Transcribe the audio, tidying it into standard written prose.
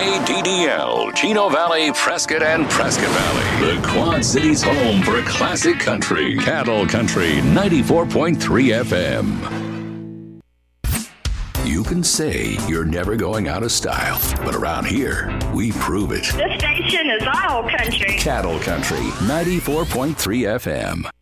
KDDL, Chino Valley, Prescott, and Prescott Valley. The Quad Cities' home for classic country. Cattle Country 94.3 FM. You can say you're never going out of style, but around here, we prove it. This station is all country. Cattle Country 94.3 FM.